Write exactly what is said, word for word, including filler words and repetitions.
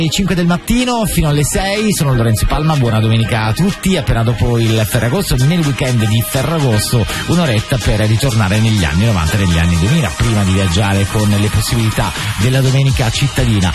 cinque del mattino fino alle sei, sono Lorenzo Palma, buona domenica a tutti. Appena dopo il Ferragosto, nel weekend di Ferragosto, un'oretta per ritornare negli anni novanta e negli anni duemila, prima di viaggiare con le possibilità della domenica cittadina.